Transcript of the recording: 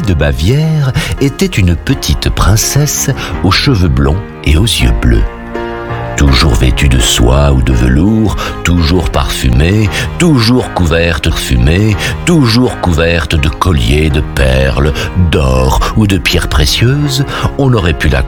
de Bavière était une petite princesse aux cheveux blonds et aux yeux bleus. Toujours vêtue de soie ou de velours, toujours parfumée, toujours couverte de fumée, toujours couverte de colliers, de perles, d'or ou de pierres précieuses, on aurait pu la